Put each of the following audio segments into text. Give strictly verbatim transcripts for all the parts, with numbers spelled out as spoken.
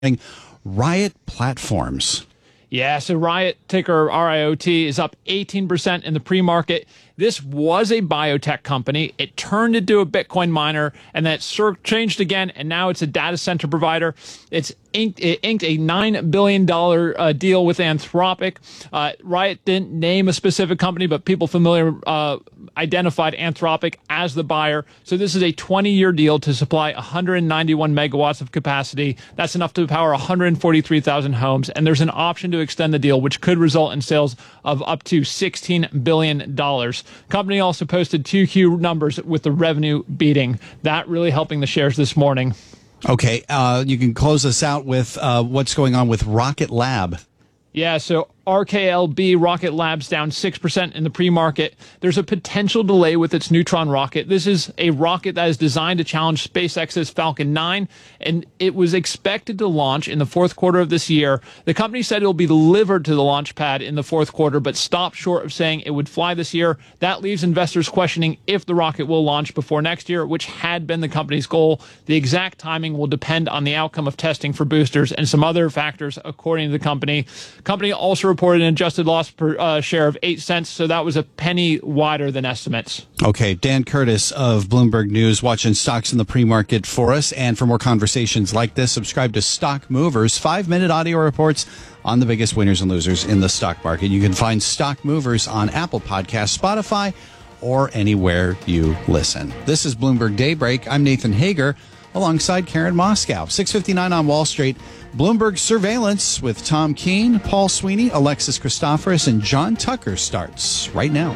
Riot Platforms. Yeah, so Riot, ticker R I O T, is up eighteen percent in the pre-market. This was a biotech company. It turned into a Bitcoin miner, and then it changed again, and now it's a data center provider. It's inked, it inked a nine billion dollars uh, deal with Anthropic. Uh, Riot didn't name a specific company, but people familiar uh, identified Anthropic as the buyer. So this is a twenty-year deal to supply one hundred ninety-one megawatts of capacity. That's enough to power one hundred forty-three thousand homes, and there's an option to extend the deal, which could result in sales of up to sixteen billion dollars. Company also posted two Q numbers with the revenue beating. That really helping the shares this morning. Okay, uh, you can close us out with uh, what's going on with Rocket Lab. Yeah, so R K L B, Rocket Lab's down six percent in the pre-market. There's a potential delay with its Neutron rocket. This is a rocket that is designed to challenge SpaceX's Falcon nine, and it was expected to launch in the fourth quarter of this year. The company said it will be delivered to the launch pad in the fourth quarter, but stopped short of saying it would fly this year. That leaves investors questioning if the rocket will launch before next year, which had been the company's goal. The exact timing will depend on the outcome of testing for boosters and some other factors, according to the company. Company also reported an adjusted loss per uh, share of eight cents, so that was a penny wider than estimates. Okay, Dan Curtis of Bloomberg News watching stocks in the pre-market for us. And for more conversations like this, subscribe to Stock Movers, five-minute audio reports on the biggest winners and losers in the stock market. You can find Stock Movers on Apple Podcasts, Spotify, or anywhere you listen. This is Bloomberg Daybreak. I'm Nathan Hager, alongside Karen Moscow. six fifty-nine on Wall Street. Bloomberg Surveillance with Tom Keene, Paul Sweeney, Alexis Christoforous, and John Tucker starts right now.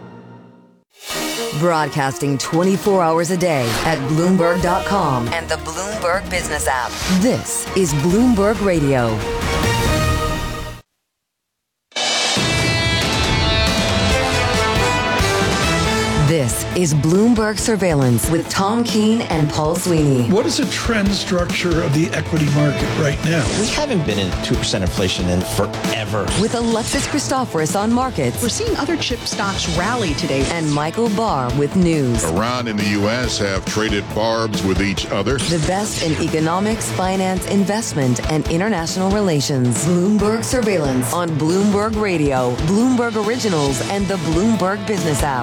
Broadcasting twenty-four hours a day at Bloomberg dot com and the Bloomberg Business app. This is Bloomberg Radio. This is Bloomberg Surveillance with Tom Keene and Paul Sweeney. What is the trend structure of the equity market right now? We haven't been in two percent inflation in forever. With Alexis Christoforous on markets. We're seeing other chip stocks rally today. And Michael Barr with news. Iran and the U S have traded barbs with each other. The best in economics, finance, investment, and international relations. Bloomberg Surveillance on Bloomberg Radio, Bloomberg Originals, and the Bloomberg Business app.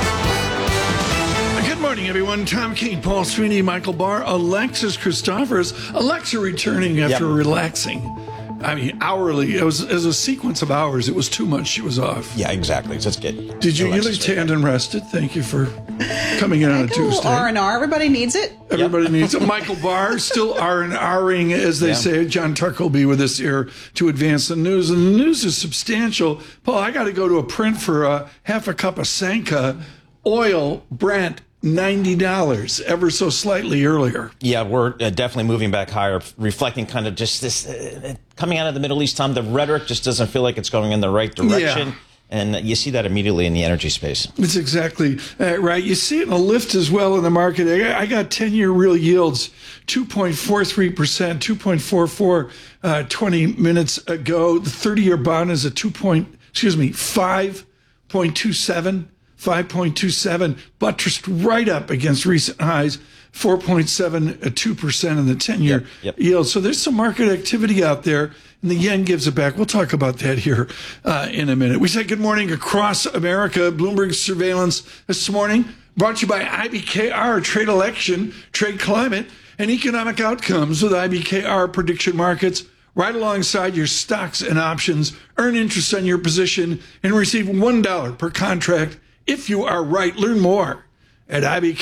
Good morning, everyone. Tom Keene, Paul Sweeney, Michael Barr, Alexis Christoforous. Alexa returning after Yep. relaxing. I mean, hourly. It was as a sequence of hours. It was too much. She was off. Yeah, exactly. Let's get. Did you? You Alexis looked right. tanned and rested. Thank you for coming in on a Like a little Tuesday. R and R. Everybody needs it. Everybody needs it. Michael Barr, still R and R-ing, as they Yeah. say. John Tucker will be with us here to advance the news. And the news is substantial. Paul, I got to go to a print for uh, half a cup of Sanka. Oil, Brent, ninety dollars, ever so slightly earlier. Yeah, we're uh, definitely moving back higher, reflecting kind of just this uh, coming out of the Middle East. Tom, the rhetoric just doesn't feel like it's going in the right direction. Yeah. And you see that immediately in the energy space. That's exactly uh, right. You see it in a lift as well in the market. I, I got ten-year real yields, two point four three percent, two point four four uh, twenty minutes ago. The thirty-year bond is at two point, excuse me, five point two seven. five point two seven, buttressed right up against recent highs, four point seven two percent in the ten-year Yep, yep. yield. So there's some market activity out there, and the yen gives it back. We'll talk about that here uh, in a minute. We say good morning across America. Bloomberg Surveillance this morning, brought to you by I B K R, Trade Election, Trade Climate, and Economic Outcomes with I B K R Prediction Markets. Right alongside your stocks and options, earn interest on your position, and receive one dollar per contract if you are right. Learn more at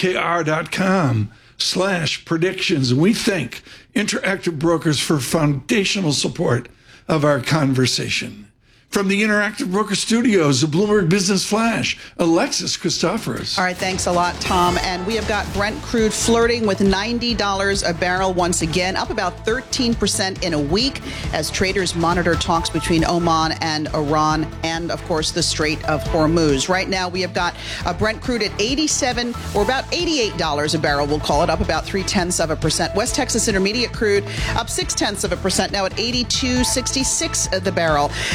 ibkr.com slash predictions. We thank Interactive Brokers for foundational support of our conversation. From the Interactive Broker Studios, the Bloomberg Business Flash, Alexis Christoforous. All right, thanks a lot, Tom. And we have got Brent crude flirting with ninety dollars a barrel once again, up about thirteen percent in a week as traders monitor talks between Oman and Iran and, of course, the Strait of Hormuz. Right now, we have got uh, Brent crude at eighty-seven or about eighty-eight dollars a barrel, we'll call it, up about three-tenths of a percent. West Texas Intermediate crude up six-tenths of a percent, now at eighty-two sixty-six the barrel. The Bloomberg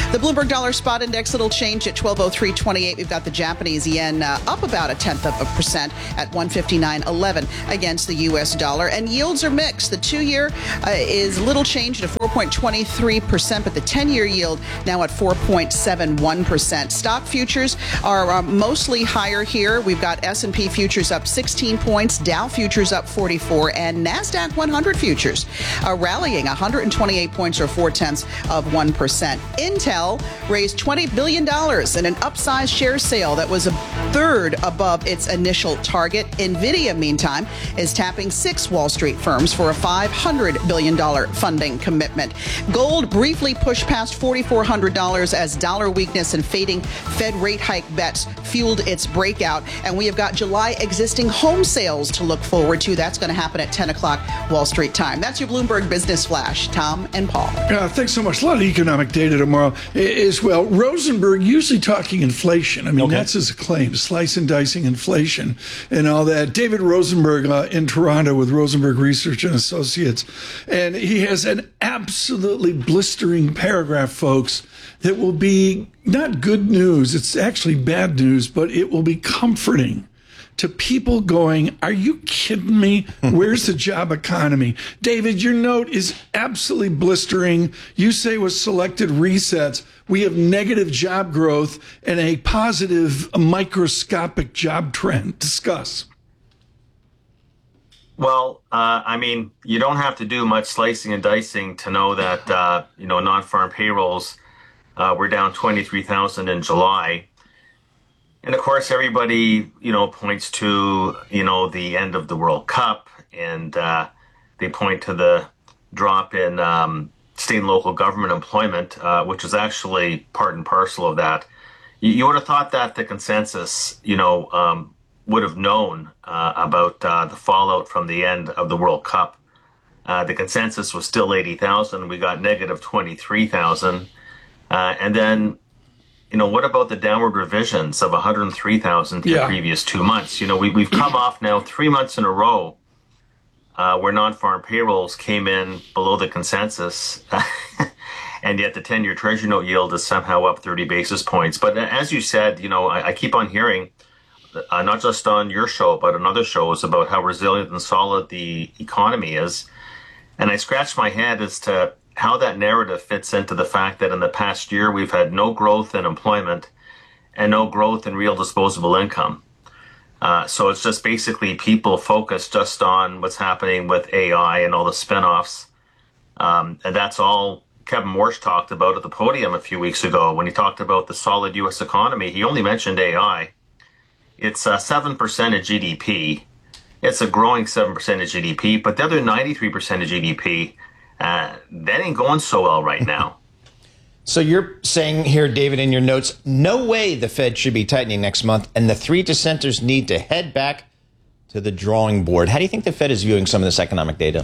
Bloomberg Dollar Spot Index, little change at twelve oh three twenty-eight. We've got the Japanese yen uh, up about a tenth of a percent at one fifty-nine eleven against the U S dollar. And yields are mixed. The two-year uh, is little change at four point two three percent, but the ten-year yield now at four point seven one percent. Stock futures are uh, mostly higher here. We've got S and P futures up sixteen points, Dow futures up forty-four, and NASDAQ one hundred futures are rallying one hundred twenty-eight points, or four-tenths of one percent. Intel raised twenty billion dollars in an upsized share sale that was a third above its initial target. NVIDIA, meantime, is tapping six Wall Street firms for a five hundred billion dollars funding commitment. Gold briefly pushed past four thousand four hundred dollars as dollar weakness and fading Fed rate hike bets fueled its breakout. And we have got July existing home sales to look forward to. That's going to happen at ten o'clock Wall Street time. That's your Bloomberg Business Flash. Tom and Paul. Uh, thanks so much. A lot of economic data tomorrow as well. Rosenberg usually talking inflation. I mean, okay. That's his claim, slice and dicing inflation and all that. David Rosenberg uh, in Toronto with Rosenberg Research and Associates. And he has an absolutely blistering paragraph, folks, that will be not good news. It's actually bad news, but it will be comforting to people going, are you kidding me? Where's the job economy? David, your note is absolutely blistering. You say with selected resets, we have negative job growth and a positive microscopic job trend. Discuss. Well, uh, I mean, you don't have to do much slicing and dicing to know that, uh, you know, non-farm payrolls uh, were down twenty-three thousand in July. And of course, everybody, you know, points to, you know, the end of the World Cup, and uh, they point to the drop in um, state and local government employment, uh, which is actually part and parcel of that. You, you would have thought that the consensus, you know, um, would have known uh, about uh, the fallout from the end of the World Cup. Uh, the consensus was still eighty thousand. We got negative twenty-three thousand. Uh, and then, you know, what about the downward revisions of one hundred three thousand to yeah. the previous two months? You know, we, we've come off now three months in a row uh, where non-farm payrolls came in below the consensus, and yet the ten-year Treasury note yield is somehow up thirty basis points. But as you said, you know, I, I keep on hearing, uh, not just on your show, but on other shows, about how resilient and solid the economy is. And I scratch my head as to how that narrative fits into the fact that in the past year we've had no growth in employment and no growth in real disposable income. Uh, so it's just basically people focused just on what's happening with A I and all the spinoffs. Um, and that's all Kevin Warsh talked about at the podium a few weeks ago when he talked about the solid U S economy. He only mentioned A I. It's uh, seven percent of G D P. It's a growing seven percent of G D P, but the other ninety-three percent of G D P, Uh, that ain't going so well right now. So you're saying here, David, in your notes, no way the Fed should be tightening next month, and the three dissenters need to head back to the drawing board. How do you think the Fed is viewing some of this economic data?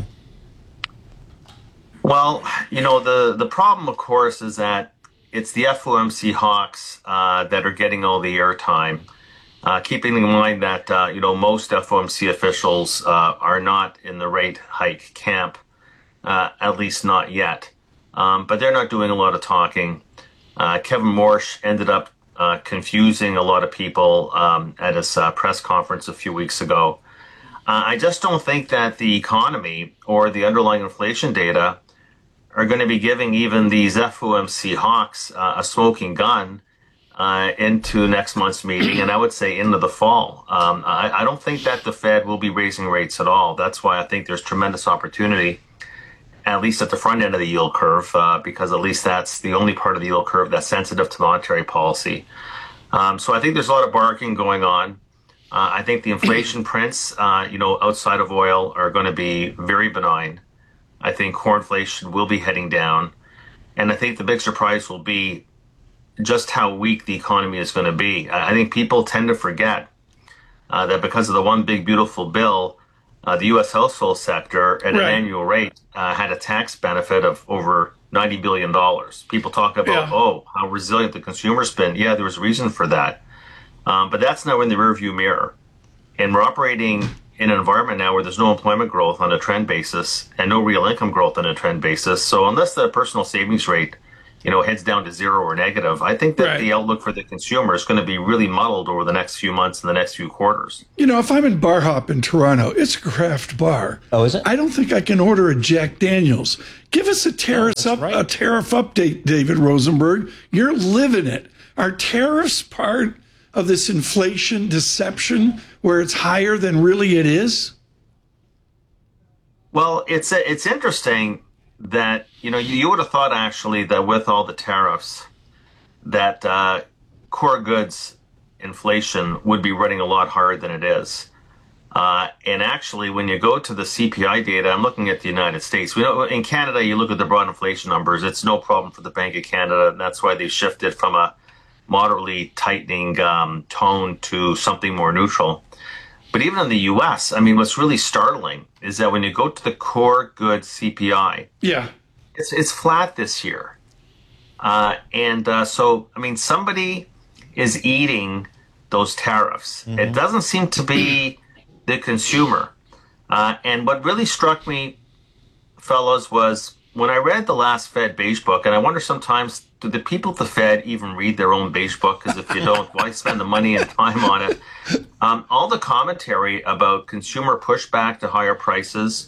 Well, you know, the, the problem, of course, is that it's the F O M C hawks uh, that are getting all the airtime. Uh, keeping in mind that, uh, you know, most F O M C officials uh, are not in the rate hike camp. Uh, at least not yet. Um, but they're not doing a lot of talking. Uh, Kevin Warsh ended up uh, confusing a lot of people um, at his uh, press conference a few weeks ago. Uh, I just don't think that the economy or the underlying inflation data are going to be giving even these F O M C hawks uh, a smoking gun uh, into next month's meeting, and I would say into the fall. Um, I, I don't think that the Fed will be raising rates at all. That's why I think there's tremendous opportunity, at least at the front end of the yield curve, uh, because at least that's the only part of the yield curve that's sensitive to monetary policy. Um, so I think there's a lot of bargaining going on. Uh, I think the inflation prints, uh, you know, outside of oil are going to be very benign. I think core inflation will be heading down. And I think the big surprise will be just how weak the economy is going to be. I think people tend to forget uh, that because of the one big beautiful bill, Uh, the U S household sector at right. an annual rate uh, had a tax benefit of over ninety billion dollars. People talk about, yeah. oh, how resilient the consumer's been. Yeah, there was reason for that. Um, but that's now in the rearview mirror. And we're operating in an environment now where there's no employment growth on a trend basis and no real income growth on a trend basis. So unless the personal savings rate you know, heads down to zero or negative. I think that Right. the outlook for the consumer is going to be really muddled over the next few months and the next few quarters. You know, if I'm in Bar Hop in Toronto, it's a craft bar. Oh, is it? I don't think I can order a Jack Daniels. Give us a tariff up, right. a tariff update, David Rosenberg. You're living it. Are tariffs part of this inflation deception where it's higher than really it is? Well, it's it's interesting that, you know, you, you would have thought actually that with all the tariffs that uh, core goods inflation would be running a lot higher than it is. Uh, and actually, when you go to the C P I data, I'm looking at the United States. We know in Canada, you look at the broad inflation numbers, it's no problem for the Bank of Canada. And that's why they shifted from a moderately tightening um, tone to something more neutral. But even in the U S, I mean, what's really startling is that when you go to the core goods C P I, Yeah. it's it's flat this year. Uh, and uh, so, I mean, somebody is eating those tariffs. Mm-hmm. It doesn't seem to be the consumer. Uh, and what really struck me, fellows, was when I read the last Fed beige book, and I wonder sometimes, do the people at the Fed even read their own beige book? Because if you don't, why spend the money and time on it? Um, all the commentary about consumer pushback to higher prices.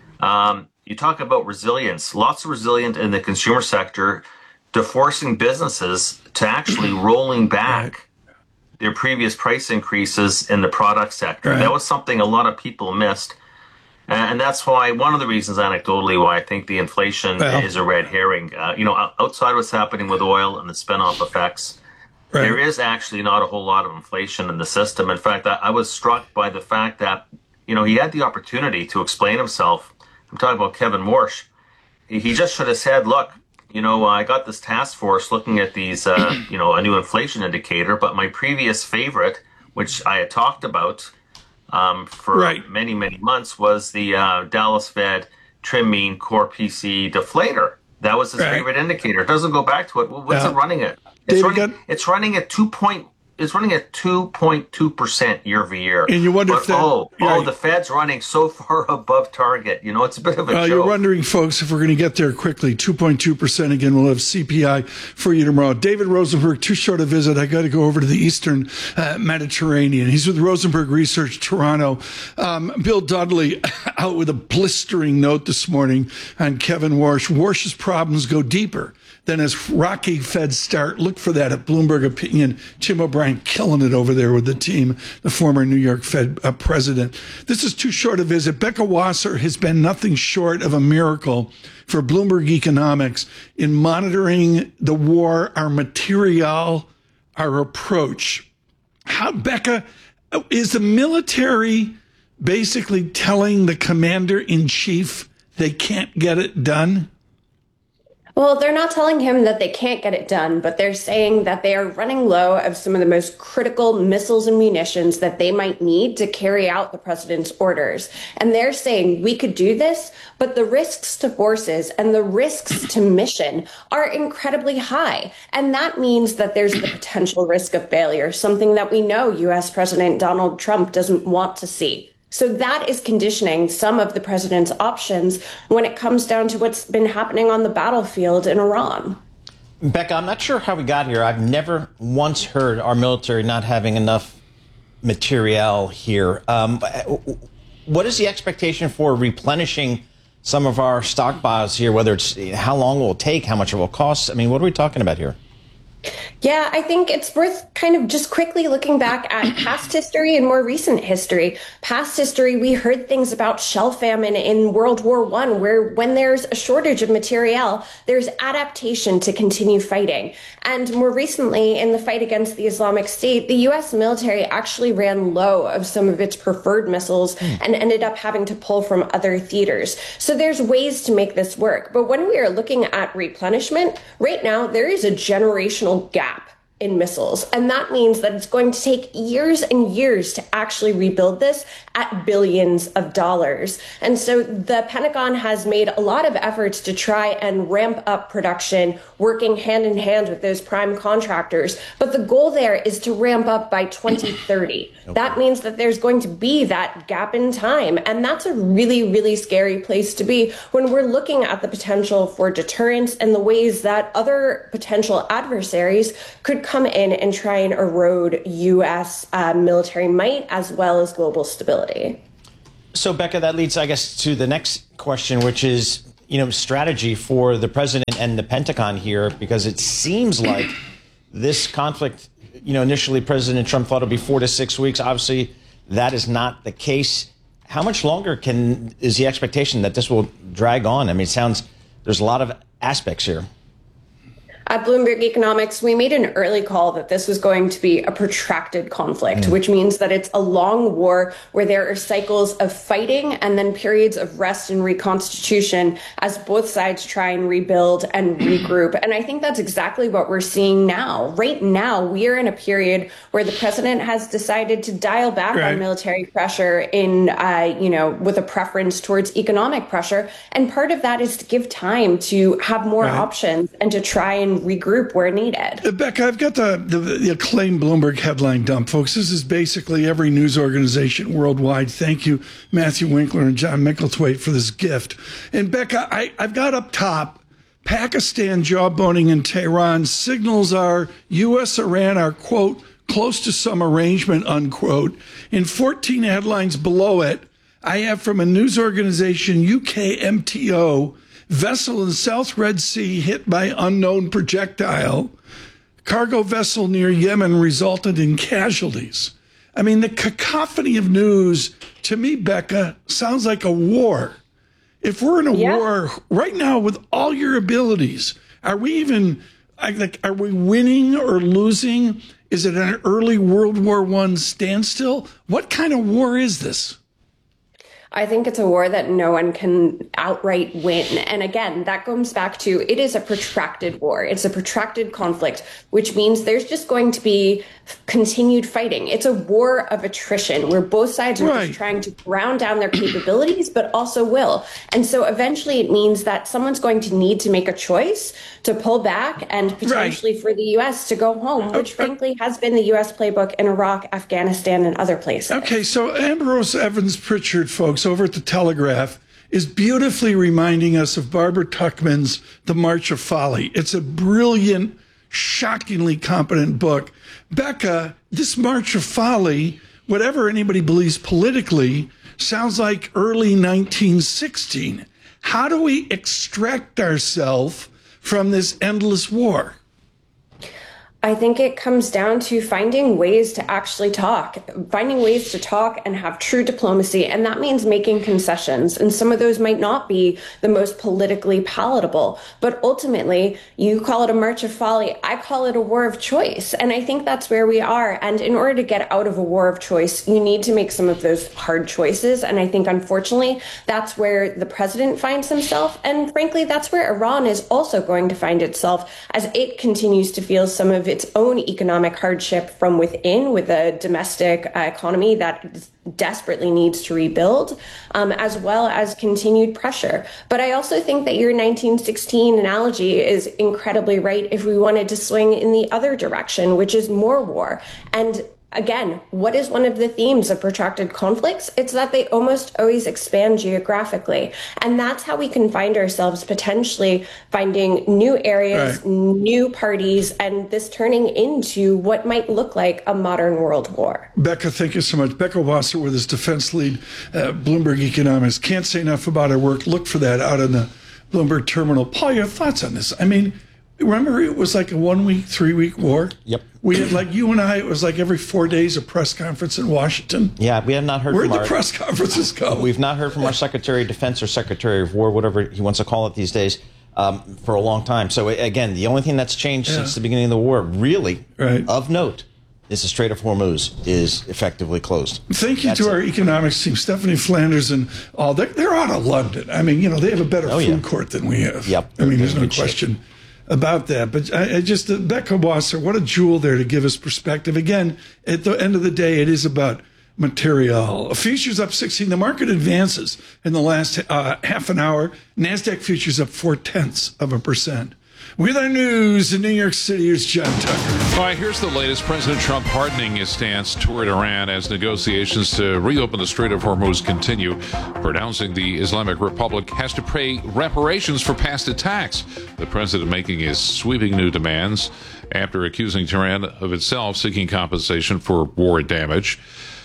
Um, you talk about resilience, lots of resilience in the consumer sector, to forcing businesses to actually rolling back their previous price increases in the product sector. Right. That was something a lot of people missed. And that's why, one of the reasons anecdotally why I think the inflation well, is a red herring. Uh, you know, outside what's happening with oil and the spin-off effects, right. there is actually not a whole lot of inflation in the system. In fact, I, I was struck by the fact that, you know, he had the opportunity to explain himself. I'm talking about Kevin Warsh. He, he just should have said, look, you know, I got this task force looking at these, uh, you know, a new inflation indicator, but my previous favorite, which I had talked about, Um, for right. many, many months, was the uh, Dallas Fed Trim Mean Core P C deflator. That was his right. favorite indicator. It doesn't go back to it. What's yeah. it running at? It's David running, got, it's running at two point. It's running at two point two percent year over year. And you wonder but, if that, oh, yeah, oh, the Fed's running so far above target. You know, it's a bit of a uh, joke. You're wondering, folks, if we're going to get there quickly. two point two percent again. We'll have C P I for you tomorrow. David Rosenberg, too short a visit. I got to go over to the Eastern uh, Mediterranean. He's with Rosenberg Research, Toronto. Um, Bill Dudley out with a blistering note this morning on Kevin Warsh. Warsh's problems go deeper than his rocky Fed start. Look for that at Bloomberg Opinion. Tim O'Brien killing it over there with the team, the former New York Fed uh, president. This is too short a visit. Becca Wasser has been nothing short of a miracle for Bloomberg Economics in monitoring the war, our material, our approach. How, Becca, is the military basically telling the commander-in-chief they can't get it done? Well, they're not telling him that they can't get it done, but they're saying that they are running low of some of the most critical missiles and munitions that they might need to carry out the president's orders. And they're saying we could do this, but the risks to forces and the risks to mission are incredibly high. And that means that there's the potential risk of failure, something that we know U S President Donald Trump doesn't want to see. So that is conditioning some of the president's options when it comes down to what's been happening on the battlefield in Iran. Becca, I'm not sure how we got here. I've never once heard our military not having enough materiel here. Um, what is the expectation for replenishing some of our stockpiles here, whether it's how long it will take, how much it will cost? I mean, what are we talking about here? Yeah, I think it's worth kind of just quickly looking back at past history and more recent history. Past history, we heard things about shell famine in World War One, where when there's a shortage of materiel, there's adaptation to continue fighting. And more recently, in the fight against the Islamic State, the U S military actually ran low of some of its preferred missiles and ended up having to pull from other theaters. So there's ways to make this work. But when we are looking at replenishment, right now, there is a generational gap in missiles. And that means that it's going to take years and years to actually rebuild this at billions of dollars. And so the Pentagon has made a lot of efforts to try and ramp up production, working hand in hand with those prime contractors. But the goal there is to ramp up by twenty thirty. Okay. That means that there's going to be that gap in time. And that's a really, really scary place to be when we're looking at the potential for deterrence and the ways that other potential adversaries could come in and try and erode U S uh, military might as well as global stability. So, Becca, that leads, I guess, to the next question, which is, you know, strategy for the president and the Pentagon here, because it seems like this conflict, you know, initially President Trump thought it would be four to six weeks. Obviously, that is not the case. How much longer can is the expectation that this will drag on? I mean, it sounds there's a lot of aspects here. At Bloomberg Economics, we made an early call that this was going to be a protracted conflict, mm. which means that it's a long war where there are cycles of fighting and then periods of rest and reconstitution as both sides try and rebuild and regroup. And I think that's exactly what we're seeing now. Right now, we are in a period where the president has decided to dial back right. on military pressure in, uh, you know, with a preference towards economic pressure. And part of that is to give time to have more right. options and to try and regroup where needed. Uh, Becca, I've got the, the, the acclaimed Bloomberg headline dump, folks. This is basically every news organization worldwide. Thank you, Matthew Winkler and John Micklethwaite, for this gift. And Becca, I, I've got up top, Pakistan jawboning in Tehran. Signals are U S Iran are, quote, close to some arrangement, unquote. In fourteen headlines below it, I have from a news organization, U K M T O, vessel in South Red Sea hit by unknown projectile. Cargo vessel near Yemen resulted in casualties. I mean, the cacophony of news, to me, Becca, sounds like a war. If we're in a yeah. war right now with all your abilities, are we even, like, are we winning or losing? Is it an early World War One standstill? What kind of war is this? I think it's a war that no one can outright win. And again, that comes back to it is a protracted war. It's a protracted conflict, which means there's just going to be continued fighting. It's a war of attrition where both sides are right. just trying to ground down their capabilities, but also will. And so eventually it means that someone's going to need to make a choice to pull back and potentially right. for the U S to go home, which okay. frankly has been the U S playbook in Iraq, Afghanistan, and other places. Okay, so Ambrose Evans Pritchard, folks, over at the Telegraph, is beautifully reminding us of Barbara Tuchman's The March of Folly. It's a brilliant, shockingly competent book. Becca, this March of Folly, whatever anybody believes politically, sounds like early nineteen sixteen. How do we extract ourselves from this endless war? I think it comes down to finding ways to actually talk, finding ways to talk and have true diplomacy. And that means making concessions. And some of those might not be the most politically palatable. But ultimately, you call it a march of folly. I call it a war of choice. And I think that's where we are. And in order to get out of a war of choice, you need to make some of those hard choices. And I think, unfortunately, that's where the president finds himself. And frankly, that's where Iran is also going to find itself as it continues to feel some of its own economic hardship from within with a domestic uh, economy that desperately needs to rebuild, um, as well as continued pressure. But I also think that your nineteen sixteen analogy is incredibly right if we wanted to swing in the other direction, which is more war. And again, what is one of the themes of protracted conflicts? It's that they almost always expand geographically. And that's how we can find ourselves potentially finding new areas, right. new parties, and this turning into what might look like a modern world war. Becca, thank you so much. Becca Wasser with his defense lead, uh, Bloomberg Economics. Can't say enough about her work. Look for that out on the Bloomberg terminal. Paul, your thoughts on this? I mean, remember it was like a one-week, three-week war? Yep. We had, like you and I, it was like every four days a press conference in Washington. Yeah, we have not heard Where'd from the our... press conferences go? We've not heard from our Secretary of Defense or Secretary of War, whatever he wants to call it these days, um, for a long time. So, again, the only thing that's changed yeah. since the beginning of the war, really, right. of note, is the Strait of Hormuz is effectively closed. Thank you That's to it. our economics team, Stephanie Flanders and all. They're, they're out of London. I mean, you know, they have a better oh, food yeah. court than we have. Yep. I mean, there's no Good question. about that. But I, I just, uh, Becca Wasser, what a jewel there to give us perspective. Again, at the end of the day, it is about material. Futures up sixteen. The market advances in the last uh, half an hour. NASDAQ futures up four tenths of a percent. With our news in New York City, here's John Tucker. All right, here's the latest. President Trump hardening his stance toward Iran as negotiations to reopen the Strait of Hormuz continue, pronouncing the Islamic Republic has to pay reparations for past attacks. The president making his sweeping new demands after accusing Tehran of itself seeking compensation for war damage.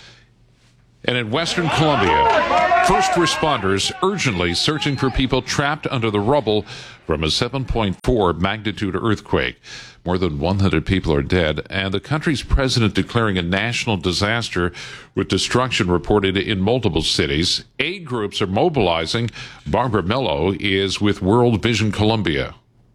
And in Western Colombia, first responders urgently searching for people trapped under the rubble from a seven point four magnitude earthquake. More than one hundred people are dead, and the country's president declaring a national disaster with destruction reported in multiple cities. Aid groups are mobilizing. Barbara Mello is with World Vision Colombia.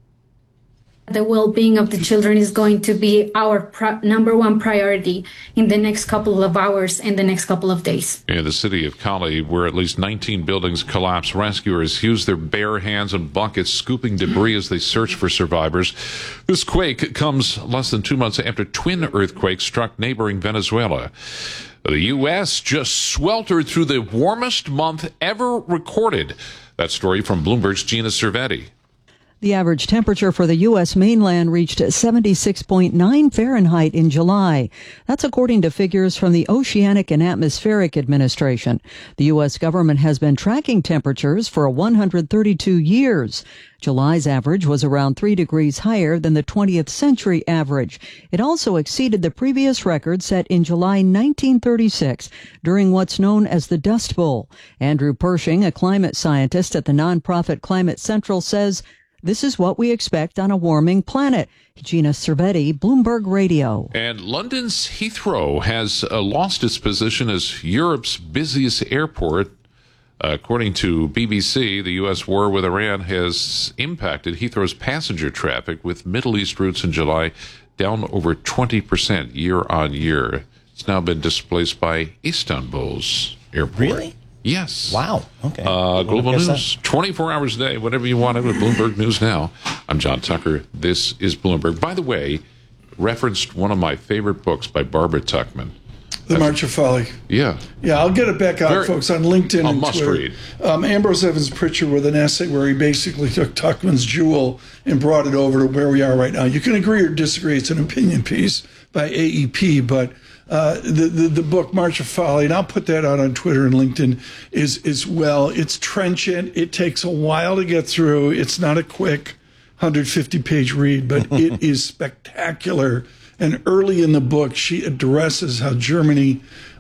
The well-being of the children is going to be our pr- number one priority in the next couple of hours and the next couple of days. In the city of Cali, where at least nineteen buildings collapsed, rescuers used their bare hands and buckets, scooping debris as they search for survivors. This quake comes less than two months after twin earthquakes struck neighboring Venezuela. The U S just sweltered through the warmest month ever recorded. That story from Bloomberg's Gina Cervetti. The average temperature for the U S mainland reached seventy-six point nine Fahrenheit in July. That's according to figures from the Oceanic and Atmospheric Administration. The U S government has been tracking temperatures for one hundred thirty-two years. July's average was around three degrees higher than the twentieth century average. It also exceeded the previous record set in July nineteen thirty-six during what's known as the Dust Bowl. Andrew Pershing, a climate scientist at the nonprofit Climate Central, says this is what we expect on a warming planet. Gina Cervetti, Bloomberg Radio. And London's Heathrow has uh, lost its position as Europe's busiest airport. Uh, according to B B C, the U S war with Iran has impacted Heathrow's passenger traffic, with Middle East routes in July down over twenty percent year on year. It's now been displaced by Istanbul's airport. Really? Yes. Wow. Okay. Uh, Global News, that. twenty-four hours a day, whatever you want with Bloomberg News Now. I'm John Tucker. This is Bloomberg. By the way, referenced one of my favorite books by Barbara Tuchman. The March of Folly. Yeah. Yeah, I'll get it back out, Very, folks, on LinkedIn a and must Twitter. read. Um, Ambrose Evans Pritchard with an essay where he basically took Tuchman's jewel and brought it over to where we are right now. You can agree or disagree. It's an opinion piece by A E P, but uh, the, the the book March of Folly, and I'll put that out on Twitter and LinkedIn, is is well. It's trenchant. It takes a while to get through. It's not a quick one hundred fifty page read, but it is spectacular. And early in the book, she addresses how Germany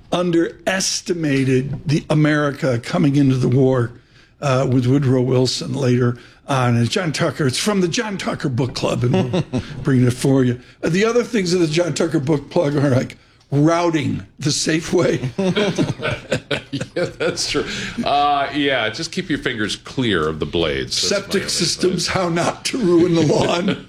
underestimated the America coming into the war uh, with Woodrow Wilson later on. And John Tucker, it's from the John Tucker Book Club, and we'll bring it for you. Uh, the other things in the John Tucker Book Club are like routing the safe way. Yeah, that's true. Uh, yeah, just keep your fingers clear of the blades. That's Septic systems, how not to ruin the lawn.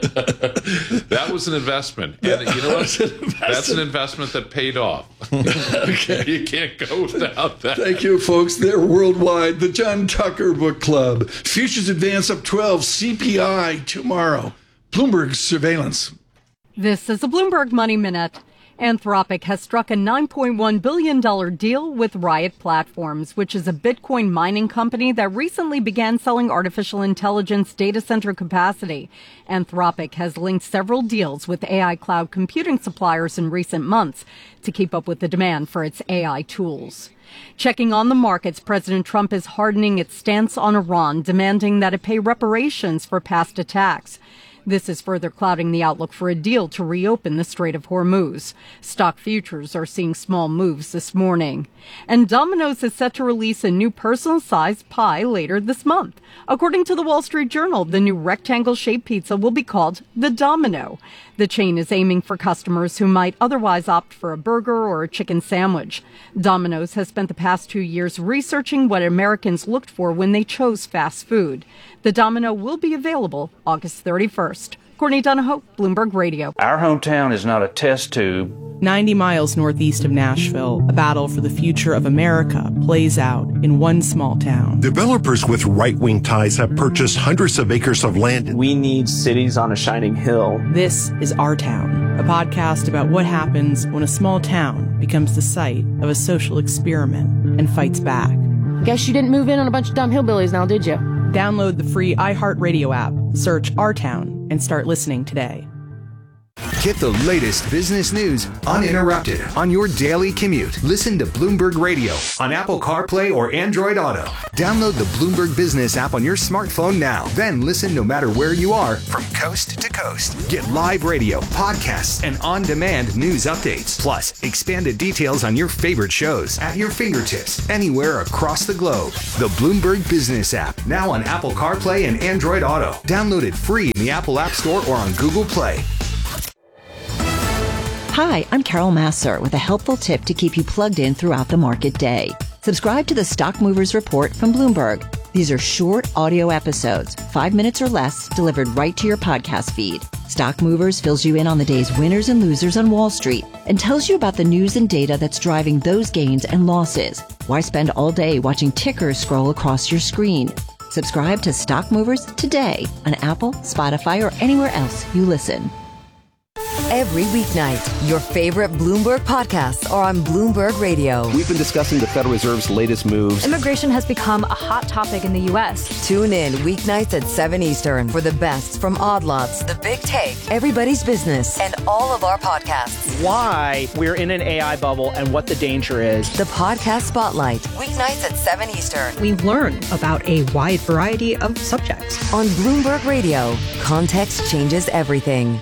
That was an investment. Yeah, and you know what? That an That's an investment that paid off. Okay. You can't go without that. Thank you, folks. They're worldwide. The John Tucker Book Club. Futures advance up twelve. C P I tomorrow. Bloomberg surveillance. This is a Bloomberg Money Minute. Anthropic has struck a nine point one billion dollars deal with Riot Platforms, which is a Bitcoin mining company that recently began selling artificial intelligence data center capacity. Anthropic has linked several deals with A I cloud computing suppliers in recent months to keep up with the demand for its A I tools. Checking on the markets, President Trump is hardening its stance on Iran, demanding that it pay reparations for past attacks. This is further clouding the outlook for a deal to reopen the Strait of Hormuz. Stock futures are seeing small moves this morning. And Domino's is set to release a new personal-sized pie later this month. According to the Wall Street Journal, the new rectangle-shaped pizza will be called the Domino. The chain is aiming for customers who might otherwise opt for a burger or a chicken sandwich. Domino's has spent the past two years researching what Americans looked for when they chose fast food. The Domino will be available August thirty-first. Courtney Donahoe, Bloomberg Radio. Our hometown is not a test tube. ninety miles northeast of Nashville, a battle for the future of America plays out in one small town. Developers with right-wing ties have purchased hundreds of acres of land. We need cities on a shining hill. This is Our Town, a podcast about what happens when a small town becomes the site of a social experiment and fights back. Guess you didn't move in on a bunch of dumb hillbillies now, did you? Download the free iHeartRadio app, search Our Town, and start listening today. Get the latest business news uninterrupted on your daily commute. Listen to Bloomberg Radio on Apple CarPlay or Android Auto. Download the Bloomberg Business app on your smartphone now. Then listen no matter where you are from coast to coast. Get live radio, podcasts, and on-demand news updates. Plus, expanded details on your favorite shows at your fingertips anywhere across the globe. The Bloomberg Business app, now on Apple CarPlay and Android Auto. Download it free in the Apple App Store or on Google Play. Hi, I'm Carol Masser with a helpful tip to keep you plugged in throughout the market day. Subscribe to the Stock Movers Report from Bloomberg. These are short audio episodes, five minutes or less, delivered right to your podcast feed. Stock Movers fills you in on the day's winners and losers on Wall Street and tells you about the news and data that's driving those gains and losses. Why spend all day watching tickers scroll across your screen? Subscribe to Stock Movers today on Apple, Spotify, or anywhere else you listen. Every weeknight, your favorite Bloomberg podcasts are on Bloomberg Radio. We've been discussing the Federal Reserve's latest moves. Immigration has become a hot topic in the U S. Tune in weeknights at seven Eastern for the best from Odd Lots, The Big Take, Everybody's Business, and all of our podcasts. Why we're in an A I bubble and what the danger is. The Podcast Spotlight, weeknights at seven Eastern. We learn about a wide variety of subjects. On Bloomberg Radio, context changes everything.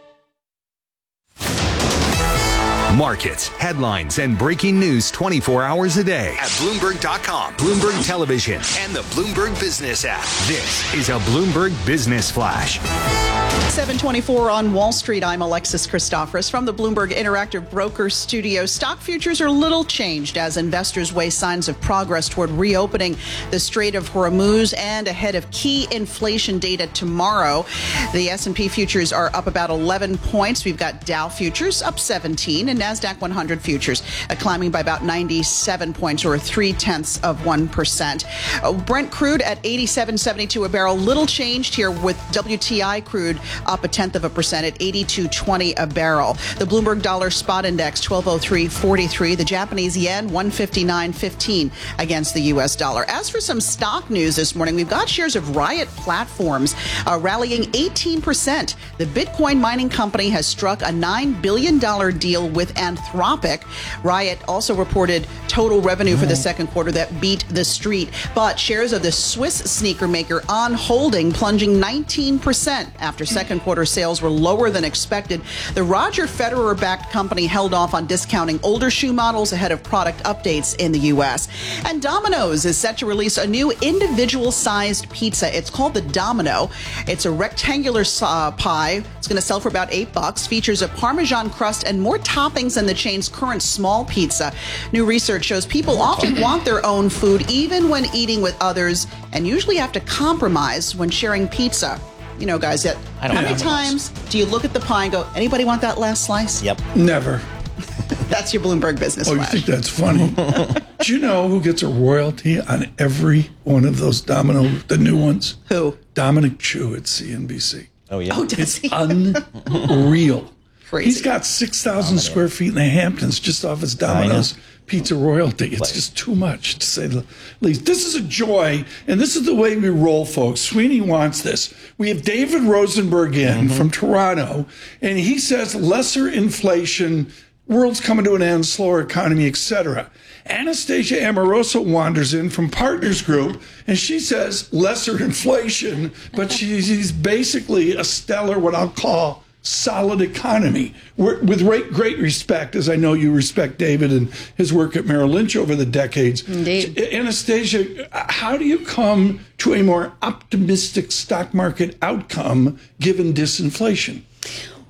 Markets, headlines, and breaking news twenty-four hours a day at Bloomberg dot com, Bloomberg Television, and the Bloomberg Business app. This is a Bloomberg Business Flash. seven twenty-four on Wall Street. I'm Alexis Christoforous from the Bloomberg Interactive Brokers Studio. Stock futures are little changed as investors weigh signs of progress toward reopening the Strait of Hormuz and ahead of key inflation data tomorrow. The S and P futures are up about eleven points. We've got Dow futures up seventeen and NASDAQ one hundred futures uh, climbing by about ninety-seven points or three tenths of one percent. Uh, Brent crude at eighty-seven seventy-two a barrel. Little changed here with W T I crude up a tenth of a percent at eighty-two twenty a barrel. The Bloomberg Dollar Spot Index twelve oh three forty-three. The Japanese yen one fifty-nine fifteen against the U S dollar. As for some stock news this morning, we've got shares of Riot Platforms uh, rallying eighteen percent. The Bitcoin mining company has struck a nine billion dollars deal with Anthropic. Riot also reported total revenue for the second quarter that beat the street, but shares of the Swiss sneaker maker On Holding plunging nineteen percent after second quarter sales were lower than expected. The Roger Federer-backed company held off on discounting older shoe models ahead of product updates in the U S. And Domino's is set to release a new individual-sized pizza. It's called the Domino. It's a rectangular uh, pie. It's going to sell for about eight bucks. Features a Parmesan crust and more toppings than the chain's current small pizza. New research shows people often want their own food even when eating with others and usually have to compromise when sharing pizza. You know, guys, that I don't how many know. times do you look at the pie and go, anybody want that last slice? Yep. Never. That's your Bloomberg Business Oh, you Flash. think that's funny? Do you know who gets a royalty on every one of those Domino, the new ones? Who? Dominic Chu at C N B C. Oh, yeah. Oh, does It's he? unreal. Crazy. He's got six thousand square feet in the Hamptons just off his Domino's pizza royalty. It's just too much, to say the least. This is a joy, and this is the way we roll, folks. Sweeney wants this. We have David Rosenberg in Mm-hmm. from Toronto, and he says lesser inflation, world's coming to an end, slower economy, et cetera. Anastasia Amoroso wanders in from Partners Group, and she says lesser inflation, but she's basically a stellar, what I'll call, solid economy. We're, with great, great respect, as I know you respect David and his work at Merrill Lynch over the decades. Indeed. Anastasia, how do you come to a more optimistic stock market outcome given disinflation?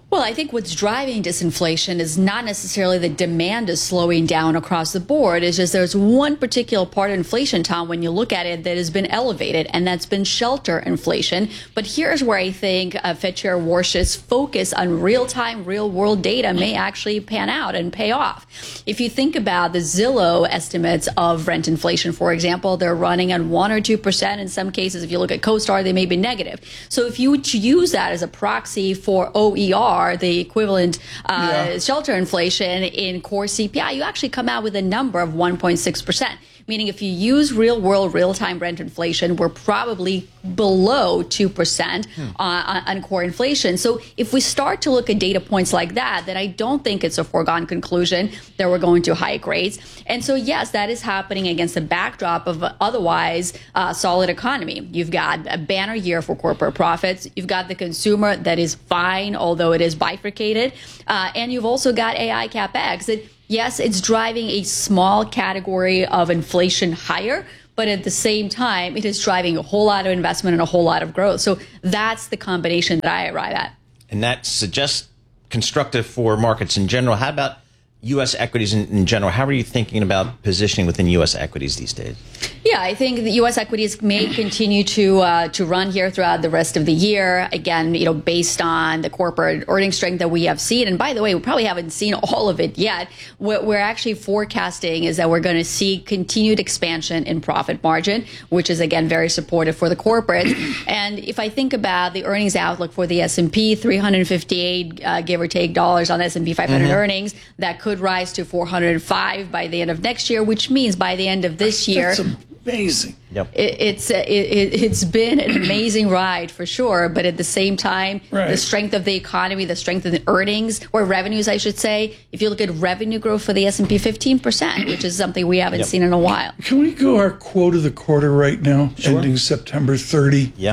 Well, I think what's driving disinflation is not necessarily the demand is slowing down across the board. It's just there's one particular part of inflation, Tom, when you look at it, that has been elevated, and that's been shelter inflation. But here's where I think uh, Fed Chair Warsh's focus on real-time, real-world data may actually pan out and pay off. If you think about the Zillow estimates of rent inflation, for example, they're running at one or two percent. In some cases, if you look at CoStar, they may be negative. So if you were to use that as a proxy for O E R, the equivalent uh, yeah. shelter inflation in core C P I, you actually come out with a number of one point six percent. Meaning if you use real world, real time rent inflation, we're probably below two percent hmm. on, on core inflation. So if we start to look at data points like that, then I don't think it's a foregone conclusion that we're going to hike rates. And so, yes, that is happening against the backdrop of otherwise uh, solid economy. You've got a banner year for corporate profits. You've got the consumer that is fine, although it is bifurcated. Uh, and you've also got A I CapEx that, yes, it's driving a small category of inflation higher, but at the same time, it is driving a whole lot of investment and a whole lot of growth. So that's the combination that I arrive at. And that suggests constructive for markets in general. How about U S equities in, in general? How are you thinking about positioning within U S equities these days? Yeah, I think the U S equities may continue to uh, to run here throughout the rest of the year. Again, you know, based on the corporate earnings strength that we have seen. And by the way, we probably haven't seen all of it yet. What we're actually forecasting is that we're going to see continued expansion in profit margin, which is, again, very supportive for the corporates. And if I think about the earnings outlook for the S and P, three hundred fifty-eight, uh, give or take, dollars on S and P five hundred mm-hmm. earnings, that could rise to four hundred five by the end of next year, which means by the end of this year, That's amazing. Yep. It, it's it, it's been an amazing ride for sure, but at the same time, right. the strength of the economy, the strength of the earnings or revenues, I should say. If you look at revenue growth for the S and P, fifteen percent, which is something we haven't yep. seen in a while. Can we go our quote of the quarter right now, sure. ending September thirtieth? Yeah.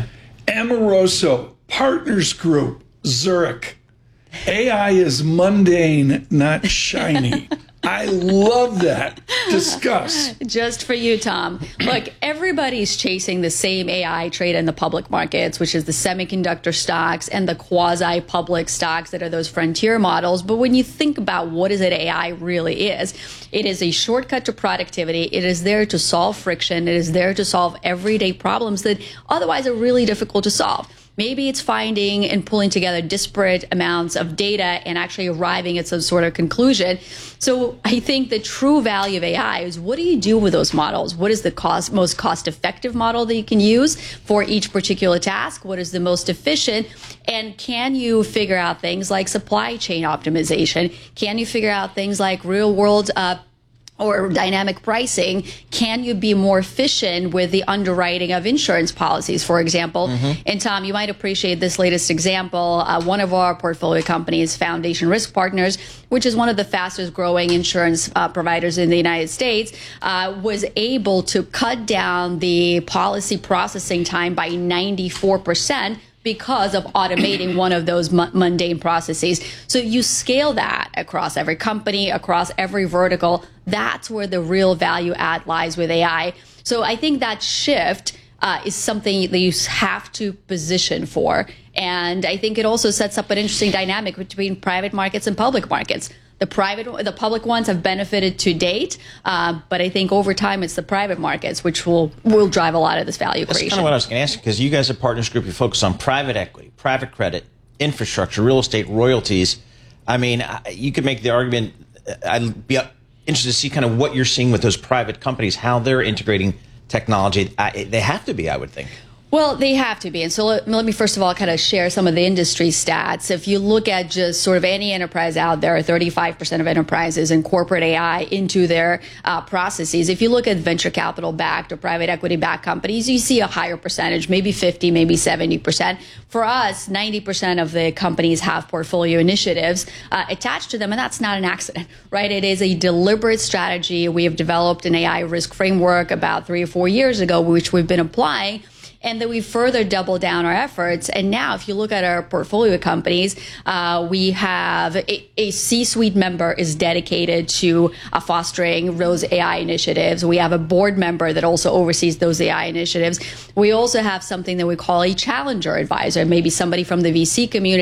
Amoroso, Partners Group, Zurich. A I is mundane, not shiny. I love that. Discuss. Just for you, Tom. Look, everybody's chasing the same A I trade in the public markets, which is the semiconductor stocks and the quasi-public stocks that are those frontier models. But when you think about what is it A I really is, it is a shortcut to productivity. It is there to solve friction. It is there to solve everyday problems that otherwise are really difficult to solve. Maybe it's finding and pulling together disparate amounts of data and actually arriving at some sort of conclusion. So I think the true value of A I is, what do you do with those models? What is the cost, most cost-effective model that you can use for each particular task? What is the most efficient? And can you figure out things like supply chain optimization? Can you figure out things like real-world uh, or dynamic pricing? Can you be more efficient with the underwriting of insurance policies, for example? Mm-hmm. And Tom, you might appreciate this latest example. Uh, one of our portfolio companies, Foundation Risk Partners, which is one of the fastest growing insurance uh, providers in the United States, uh, was able to cut down the policy processing time by ninety-four percent because of automating one of those mu- mundane processes. So you scale that across every company, across every vertical. That's where the real value add lies with A I. So I think that shift uh, is something that you have to position for. And I think it also sets up an interesting dynamic between private markets and public markets. The private, the public ones have benefited to date, uh, but I think over time it's the private markets which will will drive a lot of this value That's creation. That's kind of what I was going to ask, because you guys at Partners Group, you focus on private equity, private credit, infrastructure, real estate, royalties. I mean, you could make the argument. I'd be interested to see kind of what you're seeing with those private companies, how they're integrating technology. I, they have to be, I would think. Well, they have to be. And so let, let me first of all kind of share some of the industry stats. If you look at just sort of any enterprise out there, thirty-five percent of enterprises incorporate A I into their uh, processes. If you look at venture capital backed or private equity backed companies, you see a higher percentage, maybe fifty, maybe seventy percent. For us, ninety percent of the companies have portfolio initiatives uh, attached to them. And that's not an accident, right? It is a deliberate strategy. We have developed an A I risk framework about three or four years ago, which we've been applying. And then we further double down our efforts. And now, if you look at our portfolio companies, uh, we have a, a C-suite member is dedicated to uh, fostering those A I initiatives. We have a board member that also oversees those A I initiatives. We also have something that we call a challenger advisor, maybe somebody from the V C community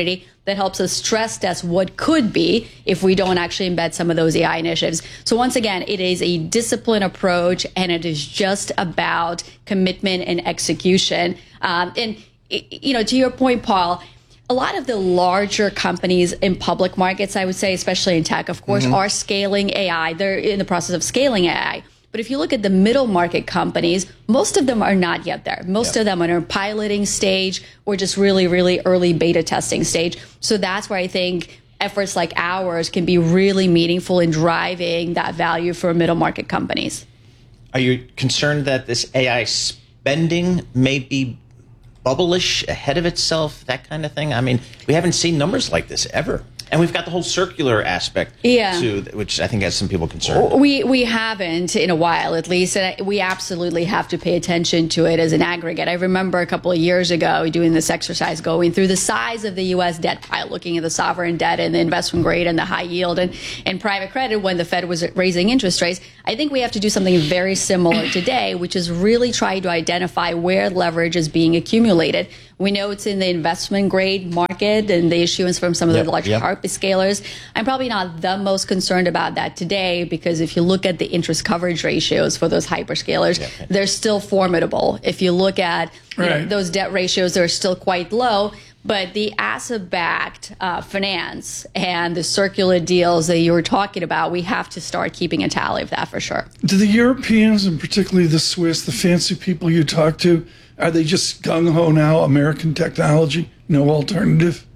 that helps us stress test what could be if we don't actually embed some of those A I initiatives. So once again, it is a disciplined approach, and it is just about commitment and execution. Um, and, you know, to your point, Paul, a lot of the larger companies in public markets, I would say, especially in tech, of course, mm-hmm. are scaling A I. They're in the process of scaling A I. But if you look at the middle market companies, most of them are not yet there. Most yep. of them are in a piloting stage or just really, really early beta testing stage. So that's where I think efforts like ours can be really meaningful in driving that value for middle market companies. Are you concerned that this A I spending may be bubblish, ahead of itself, that kind of thing? I mean, we haven't seen numbers like this ever. And we've got the whole circular aspect, yeah. too, which I think has some people concerned. We we haven't in a while, at least. And we absolutely have to pay attention to it as an aggregate. I remember a couple of years ago doing this exercise, going through the size of the U S debt pile, looking at the sovereign debt and the investment grade and the high yield and, and private credit when the Fed was raising interest rates. I think we have to do something very similar today, which is really try to identify where leverage is being accumulated. We know it's in the investment grade market and the issuance from some of yep, the larger yep. hyperscalers. I'm probably not the most concerned about that today, because if you look at the interest coverage ratios for those hyperscalers, yep. they're still formidable. If you look at you right. know, those debt ratios, they're still quite low. But the asset-backed uh, finance and the circular deals that you were talking about, we have to start keeping a tally of that for sure. Do the Europeans, and particularly the Swiss, the fancy people you talk to, are they just gung-ho now, American technology, no alternative?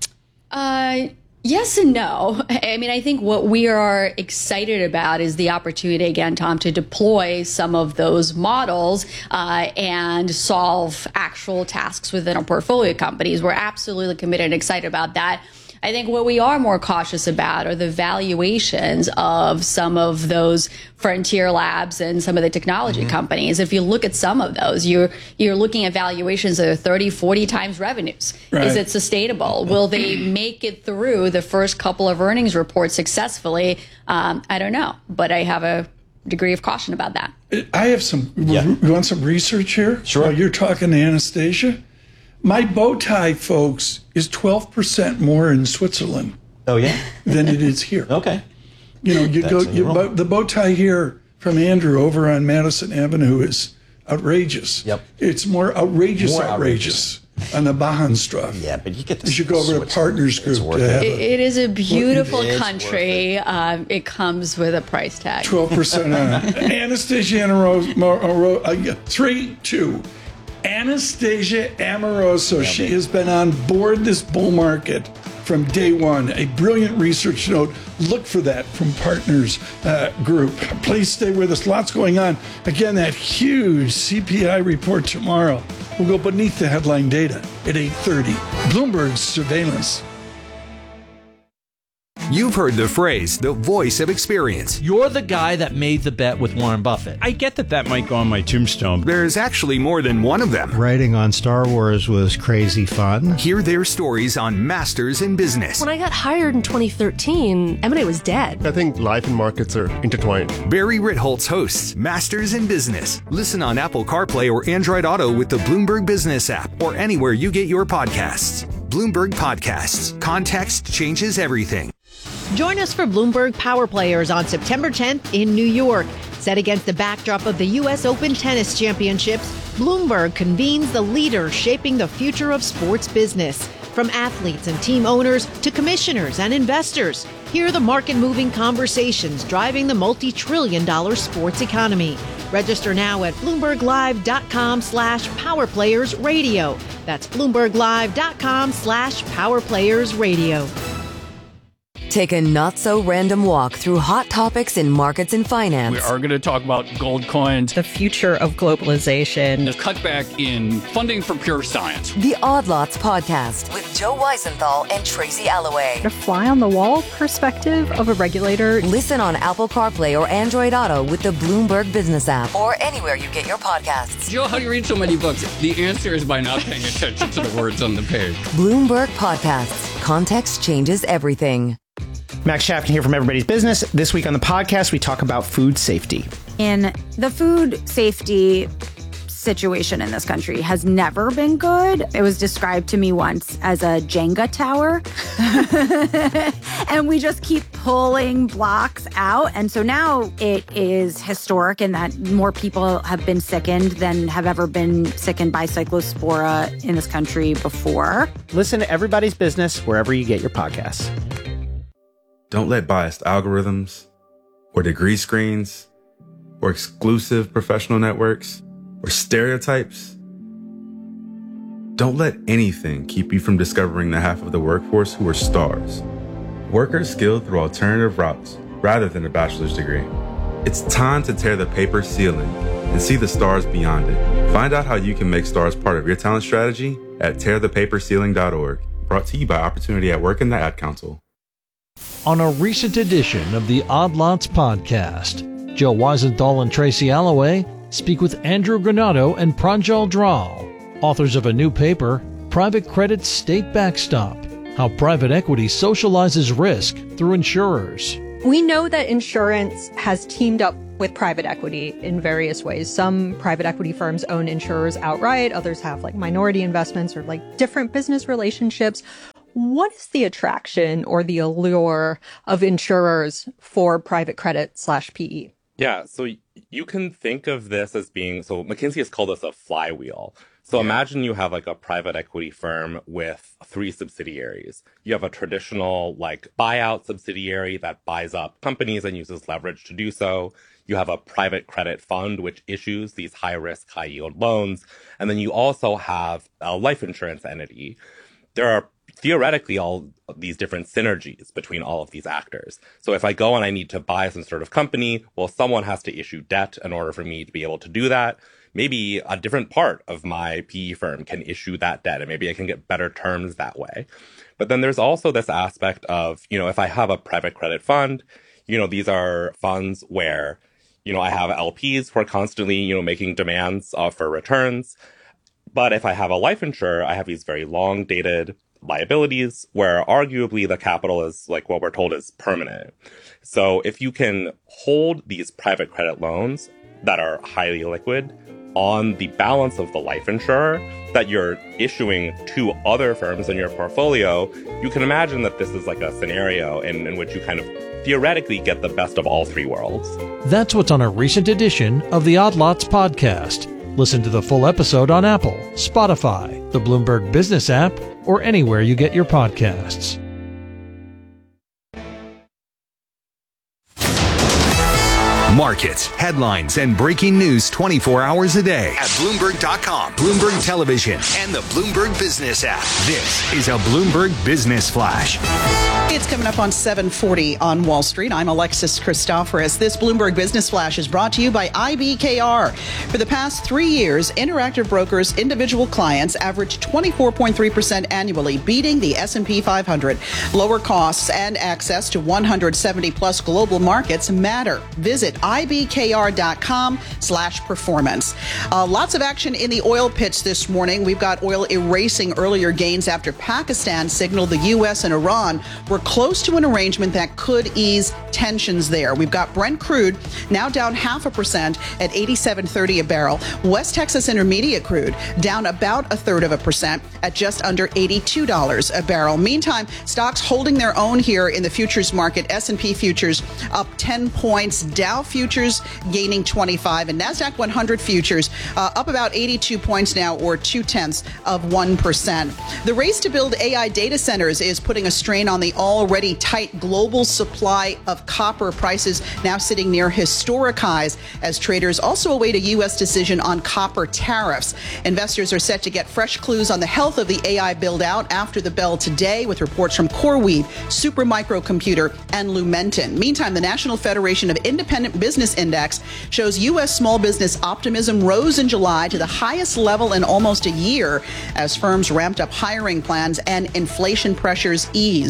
Uh, yes and no. I mean, I think what we are excited about is the opportunity, again, Tom, to deploy some of those models uh, and solve actual tasks within our portfolio companies. We're absolutely committed and excited about that. I think what we are more cautious about are the valuations of some of those frontier labs and some of the technology mm-hmm. companies. If you look at some of those, you're you're looking at valuations that are thirty, forty times revenues. Right. Is it sustainable? Will they make it through the first couple of earnings reports successfully? Um, I don't know, but I have a degree of caution about that. I have some, yeah. you want some research here? Sure. While you're talking to Anastasia? My bow tie, folks, is twelve percent more in Switzerland. Oh, yeah? Than it is here. Okay. You know, you That's go, you, bo- the bow tie here from Andrew over on Madison Avenue is outrageous. Yep. It's more outrageous, more outrageous, outrageous on the Bahnstrasse. Yeah, but you get the You should go over to Partners Group. To have it, a, it is a beautiful it country. It. Um, it comes with a price tag. twelve percent on it. Anastasia Amoroso, uh, three, two. Anastasia Amoroso, yeah, she has been on board this bull market from day one. A brilliant research note. Look for that from Partners uh, Group. Please stay with us. Lots going on. Again, that huge C P I report tomorrow. We'll go beneath the headline data at eight thirty. Bloomberg Surveillance. You've heard the phrase, the voice of experience. You're the guy that made the bet with Warren Buffett. I get that that might go on my tombstone. There's actually more than one of them. Writing on Star Wars was crazy fun. Hear their stories on Masters in Business. When I got hired in twenty thirteen, M and A was dead. I think life and markets are intertwined. Barry Ritholtz hosts Masters in Business. Listen on Apple CarPlay or Android Auto with the Bloomberg Business app or anywhere you get your podcasts. Bloomberg Podcasts. Context changes everything. Join us for Bloomberg Power Players on September tenth in New York. Set against the backdrop of the U S Open Tennis Championships, Bloomberg convenes the leaders shaping the future of sports business. From athletes and team owners to commissioners and investors, hear the market-moving conversations driving the multi-trillion dollar sports economy. Register now at bloomberglive.com slash powerplayersradio. That's bloomberglive.com slash powerplayersradio. Take a not-so-random walk through hot topics in markets and finance. We are going to talk about gold coins, the future of globalization, the cutback in funding for pure science. The Odd Lots Podcast with Joe Weisenthal and Tracy Alloway. The fly-on-the-wall perspective of a regulator. Listen on Apple CarPlay or Android Auto with the Bloomberg Business app or anywhere you get your podcasts. Joe, how do you read so many books? The answer is by not paying attention to the words on the page. Bloomberg Podcasts. Context changes everything. Max Shafkin here from Everybody's Business. This week on the podcast, we talk about food safety. In the food safety situation in this country has never been good. It was described to me once as a Jenga tower. And we just keep pulling blocks out. And so now it is historic in that more people have been sickened than have ever been sickened by Cyclospora in this country before. Listen to Everybody's Business wherever you get your podcasts. Don't let biased algorithms or degree screens or exclusive professional networks or stereotypes. Don't let anything keep you from discovering the half of the workforce who are stars. Workers skilled through alternative routes rather than a bachelor's degree. It's time to tear the paper ceiling and see the stars beyond it. Find out how you can make stars part of your talent strategy at tear the paper ceiling dot org. Brought to you by Opportunity at Work and the Ad Council. On a recent edition of the Odd Lots podcast, Joe Weisenthal and Tracy Alloway speak with Andrew Granado and Pranjal Dral, authors of a new paper, Private Credit's State Backstop, How Private Equity Socializes Risk Through Insurers. We know that insurance has teamed up with private equity in various ways. Some private equity firms own insurers outright. Others have like minority investments or like different business relationships. What is the attraction or the allure of insurers for private credit slash P E? Yeah, so you can think of this as being, so McKinsey has called this a flywheel. So yeah. Imagine you have like a private equity firm with three subsidiaries. You have a traditional like buyout subsidiary that buys up companies and uses leverage to do so. You have a private credit fund, which issues these high risk, high yield loans. And then you also have a life insurance entity. There are theoretically all these different synergies between all of these actors. So if I go and I need to buy some sort of company, well, someone has to issue debt in order for me to be able to do that. Maybe a different part of my P E firm can issue that debt, and maybe I can get better terms that way. But then there's also this aspect of, you know, if I have a private credit fund, you know, these are funds where, you know, I have L Ps who are constantly, you know, making demands uh, for returns. But if I have a life insurer, I have these very long dated liabilities where arguably the capital is like what we're told is permanent. So if you can hold these private credit loans that are highly liquid on the balance of the life insurer that you're issuing to other firms in your portfolio, you can imagine that this is like a scenario in, in which you kind of theoretically get the best of all three worlds. That's what's on a recent edition of the Odd Lots podcast. Listen to the full episode on Apple, Spotify, the Bloomberg Business app, or anywhere you get your podcasts. Markets, headlines, and breaking news twenty-four hours a day at Bloomberg dot com, Bloomberg Television, and the Bloomberg Business app. This is a Bloomberg Business Flash. It's coming up on seven forty on Wall Street. I'm Alexis Christoforous. This Bloomberg Business Flash is brought to you by I B K R. For the past three years, Interactive Brokers' individual clients averaged twenty-four point three percent annually, beating the S and P five hundred. Lower costs and access to one hundred seventy plus global markets matter. Visit I B K R dot com slash performance. Uh, lots of action in the oil pits this morning. We've got oil erasing earlier gains after Pakistan signaled the U S and Iran were close to an arrangement that could ease tensions there. We've got Brent crude now down half a percent at eighty-seven thirty a barrel. West Texas Intermediate crude down about a third of a percent at just under eighty-two dollars a barrel. Meantime, stocks holding their own here in the futures market. S and P futures up ten points. Dow futures gaining twenty-five, and NASDAQ one hundred futures uh, up about eighty-two points now, or two tenths of one percent. The race to build A I data centers is putting a strain on the already tight global supply of copper. Prices now sitting near historic highs as traders also await a U S decision on copper tariffs. Investors are set to get fresh clues on the health of the A I build out after the bell today, with reports from CoreWeave, Supermicrocomputer, and Lumentum. Meantime, the National Federation of Independent Business Index shows U S small business optimism rose in July to the highest level in almost a year as firms ramped up hiring plans and inflation pressures eased.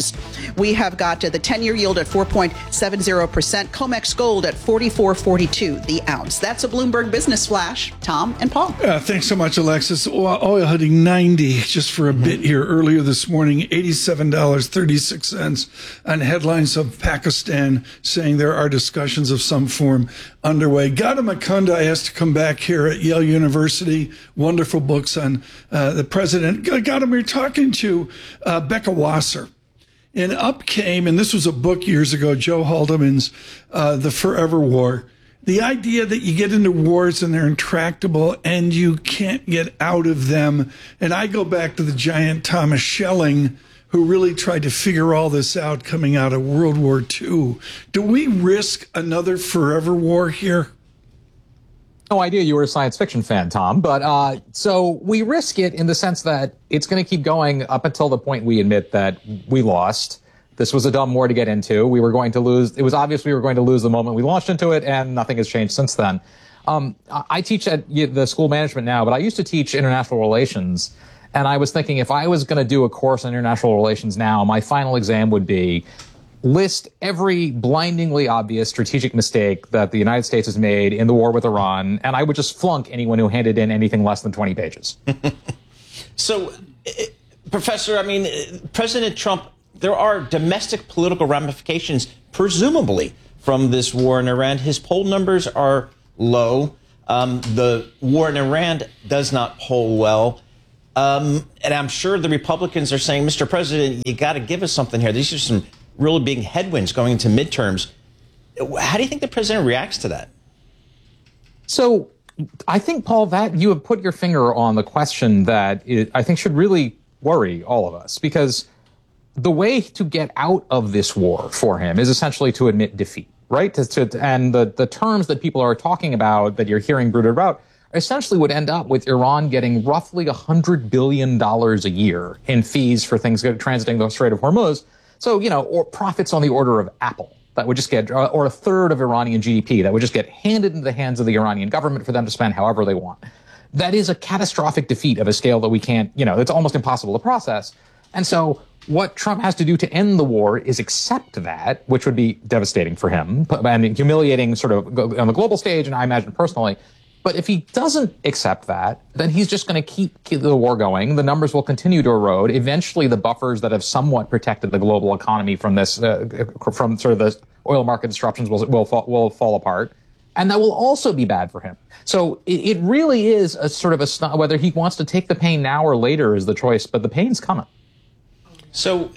We have got uh, the ten-year yield at four point seven zero percent. COMEX Gold at forty-four forty-two the ounce. That's a Bloomberg Business Flash. Tom and Paul. Uh, thanks so much, Alexis. Oil hitting ninety just for a bit here earlier this morning, eighty-seven dollars and thirty-six cents on headlines of Pakistan saying there are discussions of some form underway. Gautam Mukunda has to come back here at Yale University. Wonderful books on uh, the president. Gautam, we were talking to uh, Becca Wasser. And up came, and this was a book years ago, Joe Haldeman's uh, The Forever War. The idea that you get into wars and they're intractable and you can't get out of them. And I go back to the giant Thomas Schelling, who really tried to figure all this out coming out of World War Two. Do we risk another forever war here? No idea you were a science fiction fan, Tom. But uh, so we risk it in the sense that it's going to keep going up until the point we admit that we lost. This was a dumb war to get into. We were going to lose. It was obvious we were going to lose the moment we launched into it, and nothing has changed since then. Um, I teach at the school management now, but I used to teach international relations. And I was thinking if I was going to do a course on international relations now, my final exam would be list every blindingly obvious strategic mistake that the United States has made in the war with Iran, and I would just flunk anyone who handed in anything less than twenty pages. So, uh, Professor, I mean, uh, President Trump, there are domestic political ramifications, presumably, from this war in Iran. His poll numbers are low. Um, the war in Iran does not poll well. Um, and I'm sure the Republicans are saying, Mister President, you got to give us something here. These are some really big headwinds going into midterms. How do you think the president reacts to that? So I think, Paul, that you have put your finger on the question that it, I think should really worry all of us, because the way to get out of this war for him is essentially to admit defeat, right? To, to, and the, the terms that people are talking about, that you're hearing brooded about, essentially would end up with Iran getting roughly one hundred billion dollars a year in fees for things transiting the Strait of Hormuz. So, you know, or profits on the order of Apple that would just get, or a third of Iranian G D P that would just get handed into the hands of the Iranian government for them to spend however they want. That is a catastrophic defeat of a scale that we can't, you know, it's almost impossible to process. And so what Trump has to do to end the war is accept that, which would be devastating for him and humiliating sort of on the global stage, and I imagine personally. But if he doesn't accept that, then he's just going to keep, keep the war going. The numbers will continue to erode. Eventually, the buffers that have somewhat protected the global economy from this, uh, from sort of the oil market disruptions, will will fall, will fall apart, and that will also be bad for him. So it, it really is a sort of a whether he wants to take the pain now or later is the choice, but the pain's coming. So,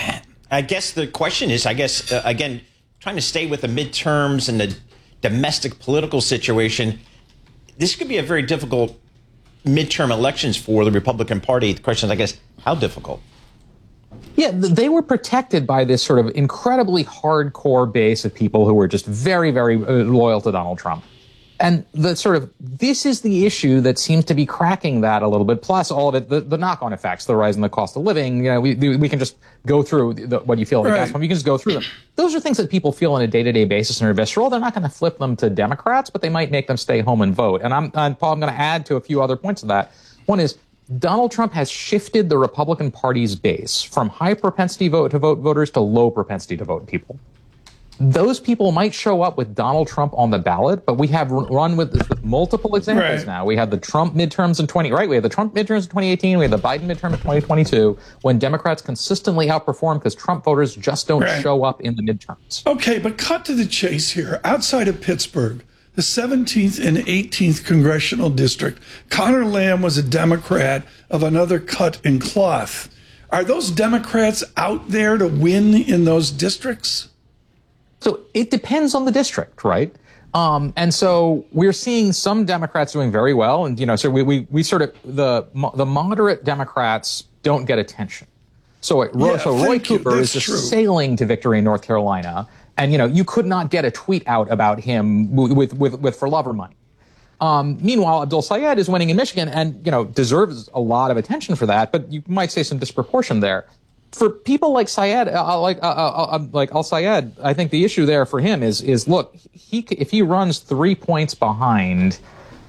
I guess the question is, I guess uh, again, trying to stay with the midterms and the domestic political situation. This could be a very difficult midterm elections for the Republican Party. The question is, I guess, how difficult? Yeah, they were protected by this sort of incredibly hardcore base of people who were just very, very loyal to Donald Trump. And the sort of, this is the issue that seems to be cracking that a little bit, plus all of it, the, the knock-on effects, the rise in the cost of living. You know, we we can just go through the, what you feel like gas pump. You can just go through them. Those are things that people feel on a day-to-day basis and are visceral. They're not going to flip them to Democrats, but they might make them stay home and vote. And I'm, and Paul, I'm going to add to a few other points of that. One is, Donald Trump has shifted the Republican Party's base from high propensity vote to vote voters to low propensity to vote people. Those people might show up with Donald Trump on the ballot, but we have run with this with multiple examples right. now. We had the Trump midterms in twenty, right? We had the Trump midterms in twenty eighteen. We had the Biden midterm in twenty twenty-two, when Democrats consistently outperformed because Trump voters just don't right. show up in the midterms. Okay, but cut to the chase here. Outside of Pittsburgh, the seventeenth and eighteenth congressional district, Connor Lamb was a Democrat of another cut and cloth. Are those Democrats out there to win in those districts? So it depends on the district, right? Um, and so we're seeing some Democrats doing very well. And, you know, so we, we, we sort of, the, the moderate Democrats don't get attention. So, it, yeah, so Roy Cooper is just true. sailing to victory in North Carolina. And, you know, you could not get a tweet out about him with, with, with For Love or Money. Um, meanwhile, Abdul Sayed is winning in Michigan and, you know, deserves a lot of attention for that. But you might say some disproportion there. For people like Syed, uh, like uh, uh, like Al Sayed, I think the issue there for him is is look, he if he runs three points behind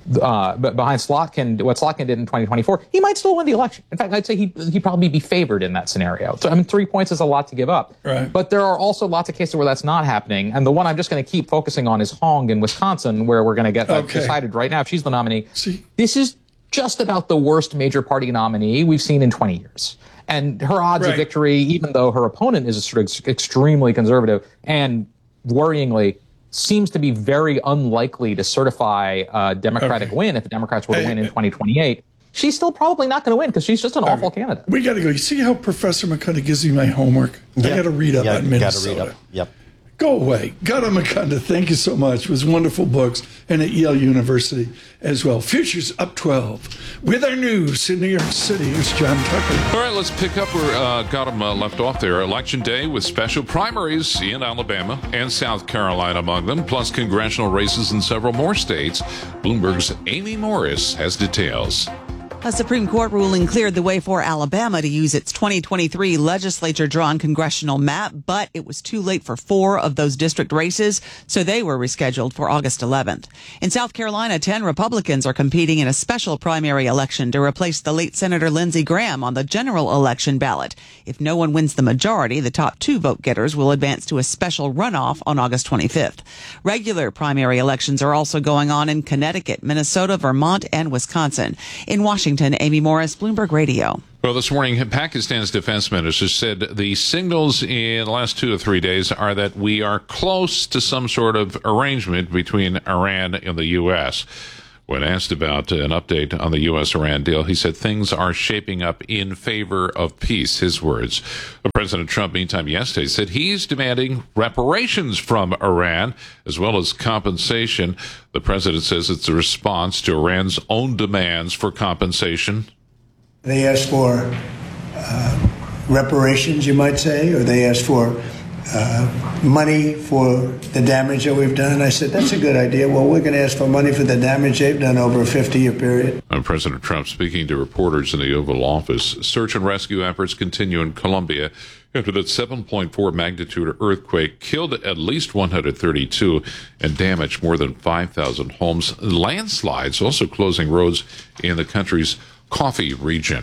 uh, but behind Slotkin, what Slotkin did in twenty twenty-four, he might still win the election. In fact, I'd say he he'd probably be favored in that scenario. So I mean, three points is a lot to give up. Right. But there are also lots of cases where that's not happening. And the one I'm just going to keep focusing on is Hong in Wisconsin, where we're going to get that Okay. decided right now if she's the nominee. See. This is just about the worst major party nominee we've seen in twenty years. And her odds Right. of victory, even though her opponent is sort of extremely conservative and worryingly seems to be very unlikely to certify a Democratic Okay. win if the Democrats were to Hey, win in twenty twenty-eight, she's still probably not going to win because she's just an Okay. awful candidate. We got to go. You see how Professor McCunda gives me my homework? I Yep. got to read up Yeah, on gotta Minnesota. read up. Yep. Go away. Gada Mukunda, thank you so much. It was wonderful books, and at Yale University as well. Futures up twelve. With our news in New York City, here's John Tucker. All right, let's pick up where uh, Gautam uh, left off there. Election day with special primaries in Alabama and South Carolina among them, plus congressional races in several more states. Bloomberg's Amy Morris has details. A Supreme Court ruling cleared the way for Alabama to use its twenty twenty-three legislature-drawn congressional map, but it was too late for four of those district races, so they were rescheduled for August eleventh. In South Carolina, ten Republicans are competing in a special primary election to replace the late Senator Lindsey Graham on the general election ballot. If no one wins the majority, the top two vote-getters will advance to a special runoff on August twenty-fifth. Regular primary elections are also going on in Connecticut, Minnesota, Vermont, and Wisconsin. In Washington, Amy Morris, Bloomberg Radio. Well, this morning, Pakistan's defense minister said the signals in the last two to three days are that we are close to some sort of arrangement between Iran and the U S. When asked about an update on the U S Iran deal, he said things are shaping up in favor of peace, his words. President Trump, meantime, yesterday said he's demanding reparations from Iran as well as compensation. The president says it's a response to Iran's own demands for compensation. They asked for uh, reparations, you might say, or they asked for uh, money for the damage that we've done. I said, that's a good idea. Well, we're going to ask for money for the damage they've done over a fifty-year period. And President Trump speaking to reporters in the Oval Office. Search and rescue efforts continue in Colombia after that seven point four magnitude earthquake killed at least one hundred thirty-two and damaged more than five thousand homes. Landslides also closing roads in the country's Coffee region.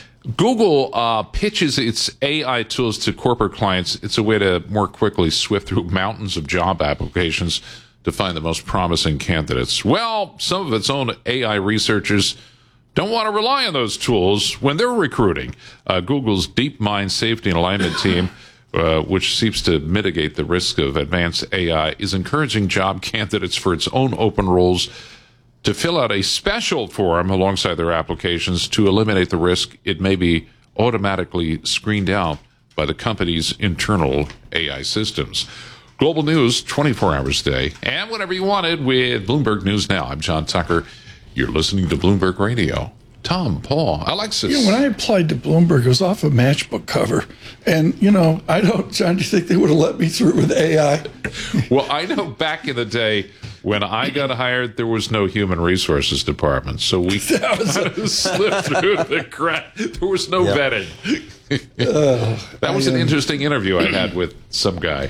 Google uh, pitches its A I tools to corporate clients. It's a way to more quickly swift through mountains of job applications to find the most promising candidates. Well, some of its own A I researchers don't want to rely on those tools when they're recruiting. Uh, Google's DeepMind Safety and Alignment team, uh, which seeks to mitigate the risk of advanced A I, is encouraging job candidates for its own open roles to fill out a special form alongside their applications to eliminate the risk it may be automatically screened out by the company's internal A I systems. Global news twenty-four hours a day and whenever you want it with Bloomberg News Now. I'm John Tucker. You're listening to Bloomberg Radio. Tom, Paul, Alexis. You know, when I applied to Bloomberg, it was off a matchbook cover. And, you know, I don't, John, do you think they would have let me through with A I? Well, I know back in the day when I got hired, there was no human resources department. So we That was kind of slipped through the crack. There was no Yep. vetting. Uh, That was I, an um, interesting interview I had with some guy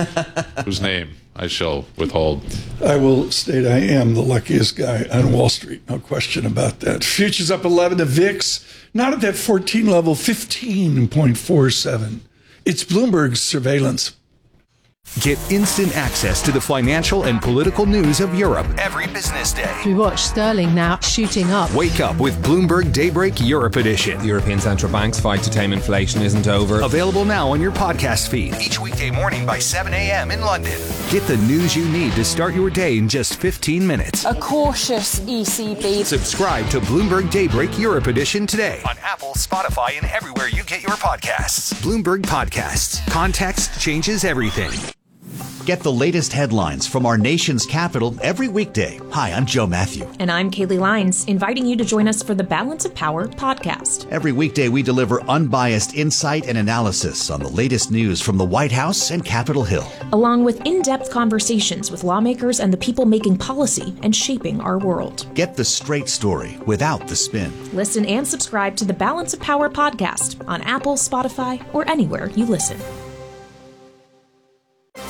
whose name I shall withhold. I will state I am the luckiest guy on Wall Street. No question about that. Futures up eleven. The V I X, not at that fourteen level, fifteen point four seven. It's Bloomberg's surveillance. Get instant access to the financial and political news of Europe every business day. We watch sterling now shooting up. Wake up with Bloomberg Daybreak Europe Edition. The European Central Bank's fight to tame inflation isn't over. Available now on your podcast feed each weekday morning by seven a.m. in London. Get the news you need to start your day in just fifteen minutes. A cautious E C B. Subscribe to Bloomberg Daybreak Europe Edition today on Apple, Spotify, and everywhere you get your podcasts. Bloomberg Podcasts. Context changes everything. Get the latest headlines from our nation's capital every weekday. Hi, I'm Joe Matthew. And I'm Kaylee Lyons, inviting you to join us for the Balance of Power podcast. Every weekday, we deliver unbiased insight and analysis on the latest news from the White House and Capitol Hill, along with in-depth conversations with lawmakers and the people making policy and shaping our world. Get the straight story without the spin. Listen and subscribe to the Balance of Power podcast on Apple, Spotify, or anywhere you listen.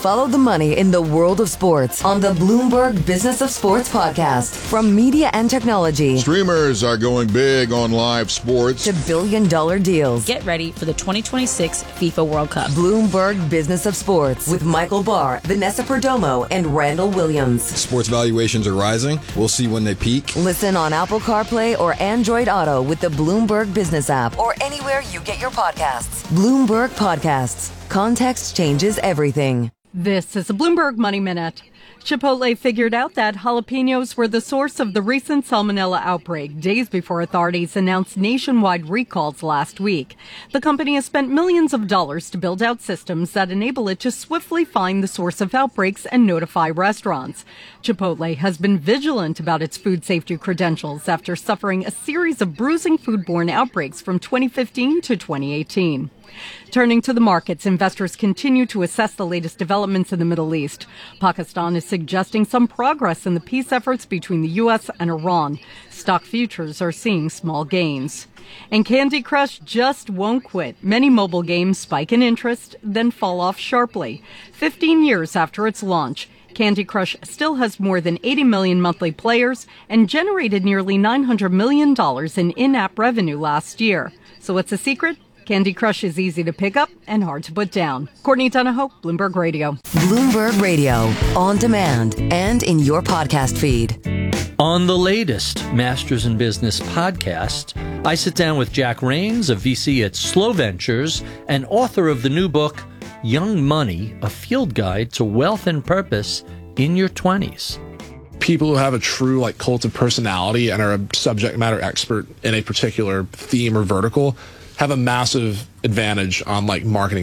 Follow the money in the world of sports on the Bloomberg Business of Sports podcast. From media and technology. Streamers are going big on live sports. To billion dollar deals. Get ready for the twenty twenty-six FIFA World Cup. Bloomberg Business of Sports with Michael Barr, Vanessa Perdomo, and Randall Williams. Sports valuations are rising. We'll see when they peak. Listen on Apple CarPlay or Android Auto with the Bloomberg Business app or anywhere you get your podcasts. Bloomberg Podcasts. Context changes everything. This is a Bloomberg Money Minute. Chipotle figured out that jalapenos were the source of the recent salmonella outbreak days before authorities announced nationwide recalls last week. The company has spent millions of dollars to build out systems that enable it to swiftly find the source of outbreaks and notify restaurants. Chipotle has been vigilant about its food safety credentials after suffering a series of bruising foodborne outbreaks from twenty fifteen to twenty eighteen. Turning to the markets, investors continue to assess the latest developments in the Middle East. Pakistan is suggesting some progress in the peace efforts between the U S and Iran. Stock futures are seeing small gains. And Candy Crush just won't quit. Many mobile games spike in interest, then fall off sharply. fifteen years after its launch, Candy Crush still has more than eighty million monthly players and generated nearly nine hundred million dollars in in-app revenue last year. So what's the secret? Candy Crush is easy to pick up and hard to put down. Courtney Donahoe, Bloomberg Radio. Bloomberg Radio, on demand and in your podcast feed. On the latest Masters in Business podcast, I sit down with Jack Rains, a V C at Slow Ventures and author of the new book, Young Money, A Field Guide to Wealth and Purpose in Your twenties. People who have a true like cult of personality and are a subject matter expert in a particular theme or vertical have a massive advantage on like marketing